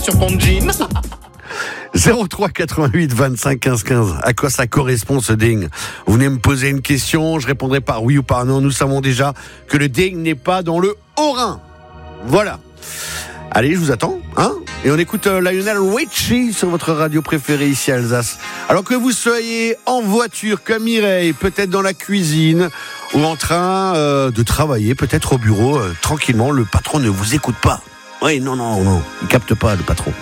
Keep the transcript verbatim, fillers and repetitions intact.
sur ton jean. zéro trois quatre-vingt-huit vingt-cinq quinze quinze. À quoi ça correspond ce ding? Vous venez me poser une question, je répondrai par oui ou par non. Nous savons déjà que le ding n'est pas dans le Haut-Rhin. Voilà. Allez, je vous attends, hein? Et on écoute euh, Lionel Richie sur votre radio préférée ici à Alsace. Alors que vous soyez en voiture comme Mireille, peut-être dans la cuisine ou en train euh, de travailler, peut-être au bureau, euh, tranquillement, le patron ne vous écoute pas. Oui, non, non, non, il capte pas le patron.